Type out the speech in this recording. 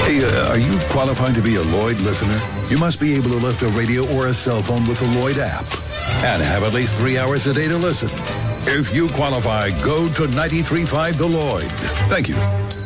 Hey, are you qualified to be a Lloyd listener? You must be able to lift a radio or a cell phone with the Lloyd app and have at least 3 hours a day to listen. If you qualify, go to 93.5 The Lloyd. Thank you.